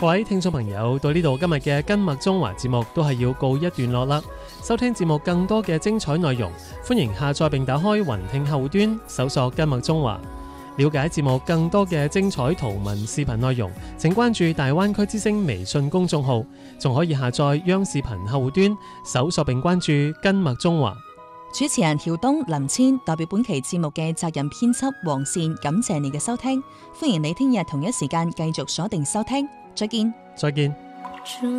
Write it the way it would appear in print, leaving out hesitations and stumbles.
各位聽眾朋友，到呢度今日嘅跟麥中華節目都係要告一段落啦。收聽節目更多嘅精彩內容，歡迎下載並打開雲聽後端，搜索跟麥中華。了解節目更多嘅精彩圖文視頻內容，請關注大灣區之聲微信公眾號，仲可以下載央視頻後端，搜索並關注跟麥中華。 主持人曉東、林千代表本期節目嘅責任編輯黃善，感謝你嘅收聽，歡迎你聽日同一時間繼續鎖定收聽，再見。 再見。